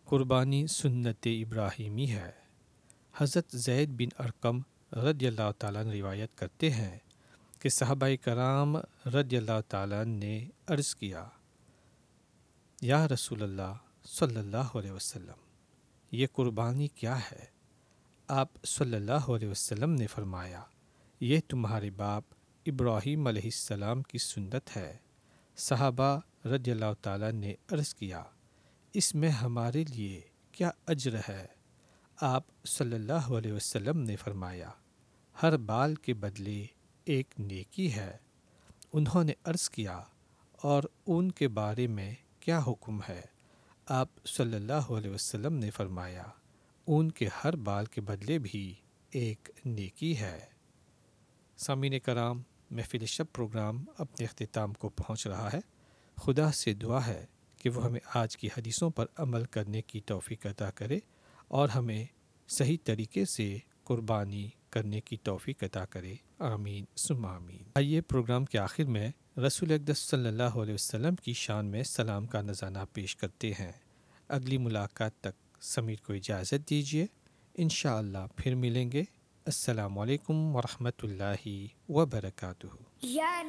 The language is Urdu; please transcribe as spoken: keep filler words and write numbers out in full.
قربانی سنت ابراہیمی ہے۔ حضرت زید بن ارقم رضی اللہ تعالیٰ عنہ روایت کرتے ہیں کہ صحابہ کرام رضی اللہ تعالیٰ عنہ نے عرض کیا، یا رسول اللہ صلی اللہ علیہ وسلم، یہ قربانی کیا ہے؟ آپ صلی اللہ علیہ وسلم نے فرمایا، یہ تمہارے باپ ابراہیم علیہ السلام کی سنت ہے۔ صحابہ رضی اللہ تعالیٰ نے عرض کیا، اس میں ہمارے لیے کیا اجر ہے؟ آپ صلی اللہ علیہ وسلم نے فرمایا، ہر بال کے بدلے ایک نیکی ہے۔ انہوں نے عرض کیا، اور ان کے بارے میں کیا حکم ہے؟ آپ صلی اللہ علیہ وسلم نے فرمایا، ان کے ہر بال کے بدلے بھی ایک نیکی ہے۔ سامعین کرام، محفل شب پروگرام اپنے اختتام کو پہنچ رہا ہے۔ خدا سے دعا ہے کہ وہ ہمیں آج کی حدیثوں پر عمل کرنے کی توفیق عطا کرے اور ہمیں صحیح طریقے سے قربانی کرنے کی توفیق عطا کرے، آمین ثم آمین۔ آئیے پروگرام کے آخر میں رسول اقدس صلی اللہ علیہ وسلم کی شان میں سلام کا نذرانہ پیش کرتے ہیں۔ اگلی ملاقات تک سمیر کو اجازت دیجیے، انشاءاللہ پھر ملیں گے۔ السلام علیکم ورحمۃ اللہ وبرکاتہ۔